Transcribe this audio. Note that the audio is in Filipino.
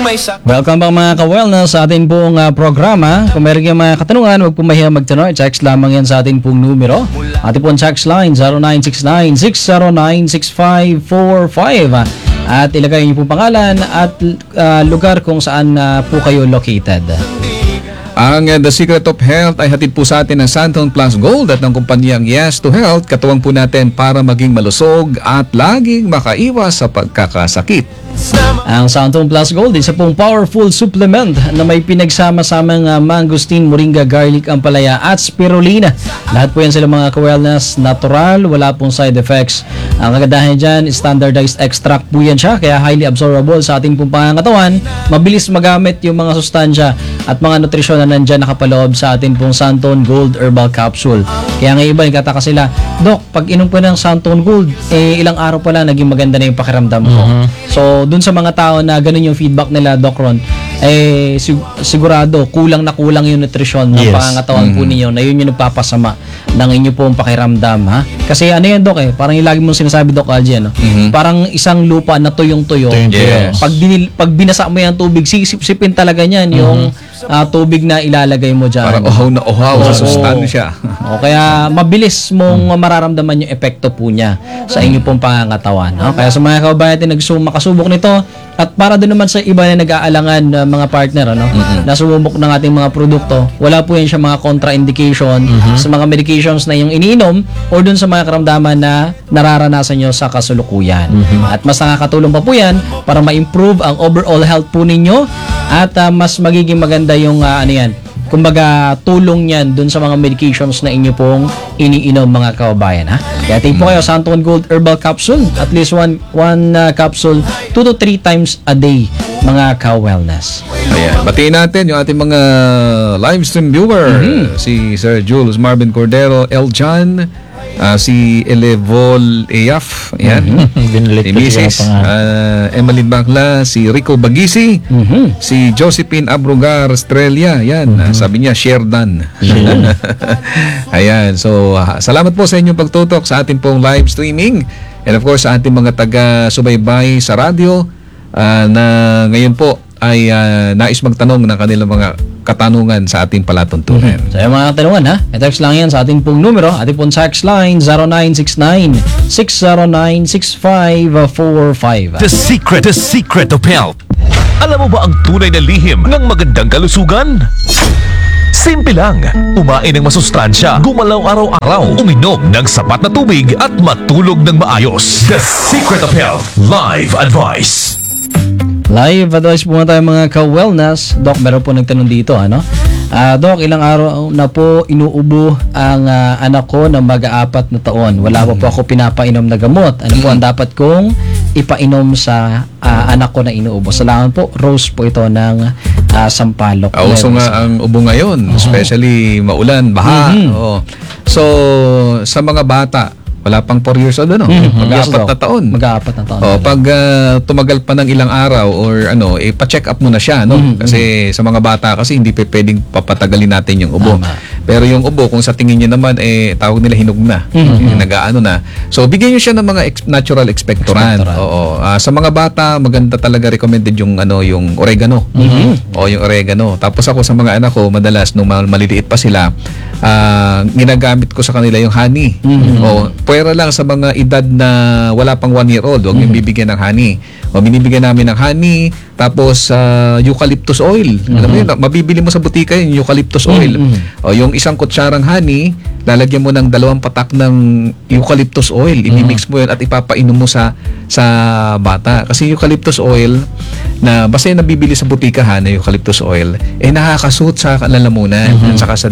Welcome back mga ka-wellness sa ating pong programa. Kung meron kayong mga katanungan, huwag po mahiya magtanong. Text lamang yan sa ating pong numero. Ating pong text line 0969-609-6545. At ilagay niyo po pangalan at lugar kung saan po kayo located. Ang The Secret of Health ay hatid po sa atin ng Santon Plus Gold at ng kumpanyang Yes to Health. Katuwang po natin para maging malusog at laging makaiwas sa pagkakasakit. Ang Santon Plus Gold, isa pong powerful supplement na may pinagsama-samang mangosteen, moringa, garlic, ampalaya at spirulina. Lahat po yan sila mga ka-wellness, natural, wala pong side effects. Ang kagandahan dyan, standardized extract po yan siya, kaya highly absorbable sa ating pong pangangatawan. Mabilis magamit yung mga sustansya at mga nutrisyon na nandyan nakapaloob sa ating pong Santon Gold Herbal Capsule. Kaya ngayon iba, nagtataka sila, Dok, pag inom ko ng Santon Gold, ilang araw pa lang naging maganda na yung pakiramdam ko. So, dun sa mga tao na ganun yung feedback nila, Doc Ron, sigurado kulang na kulang yung nutrisyon ng pangangatawan po ninyo, na yun yung nagpapasama ng inyo pong pakiramdam, ha? Kasi ano yan, Doc, parang yung lagi mong sinasabi, Doc Algie, no? Parang isang lupa na tuyong-tuyo. Yes. Pag binasa mo yung tubig, sisip-sipin talaga niyan yung tubig na ilalagay mo dyan. Parang uhaw na uhaw sa sustansya. Kaya mabilis mong mararamdaman yung epekto po niya sa inyo pong pangangatawan. Kaya sa mga kababayan natin makasubok nito, at para din naman sa iba na nag-aalangan mga partner, na sumubok ng ating mga produkto, wala po yan siya mga contraindication sa mga medications na yung iniinom o dun sa mga karamdaman na nararanasan nyo sa kasulukuyan. At mas nakakatulong pa po yan para ma-improve ang overall health po ninyo at mas magiging maganda yung kumbaga tulong niyan dun sa mga medications na inyo pong iniinom mga kababayan, ha. Kaya take po kayo Santon Gold Herbal Capsule, at least one capsule 2 to 3 times a day mga ka-wellness. Ayan, batiin natin yung ating mga live stream viewer. Si Sir Jules Marvin Cordero, El John, si Elevol Eyaf, ayan. Si Mrs. Emmeline Bangla, si Rico Bagisi, si Josephine Abrugar Estrella, ayan. Sabi niya, share done. Ayan, so salamat po sa inyong pagtutok sa ating pong live streaming, and of course sa ating mga taga-subaybay sa radyo na ngayon po ay nais magtanong ng kanilang mga katanungan sa ating palatuntunan. So yung mga katanungan, ha, i-text lang yan sa ating pong numero, ating pong text line 0969-609-6545. The Secret of Health. Alam mo ba ang tunay na lihim ng magandang kalusugan? Simple lang, kumain ng masustansya, gumalaw araw-araw, uminom ng sapat na tubig at matulog ng maayos. The Secret of Health Live Advice. Live advice po tayo mga ka-wellness. Doc, meron po nagtanong dito, Doc, ilang araw na po inuubo ang anak ko na mag-aapat na taon. Wala pa po ako pinapainom na gamot. Ano po ang dapat kong ipainom sa anak ko na inuubo? Salamat po. Rose po ito ng Sampaloc. Uso nga ang ubo ngayon, especially maulan, baha. So, sa mga bata, wala pang 4 years old, mag-aapat na taon. Mag-aapat na taon. Pag tumagal pa ng ilang araw or pa-check up mo na siya, Kasi sa mga bata kasi hindi pwedeng papatagalin natin yung ubo. Pero yung ubo, kung sa tingin niyo naman tawag nila hinog na, nag-aano na. So bigyan niyo siya ng mga natural expectorant. Sa mga bata, maganda talaga recommended yung yung oregano. Yung oregano. Tapos ako sa mga anak ko, madalas nung maliliit pa sila, ginagamit ko sa kanila yung honey. Pwera lang sa mga edad na wala pang 1 year old, huwag yung bibigyan ng honey. Binibigyan namin ng honey, tapos eucalyptus oil. Alam mo yun, mabibili mo sa butika yung eucalyptus oil. Yung isang kutsarang honey, lalagyan mo ng 2 patak ng eucalyptus oil. Imimix mo yun at ipapainom mo sa bata. Kasi eucalyptus oil, na basta yung nabibili sa butika na eucalyptus oil, nakakasuot sa lalamunan at saka sa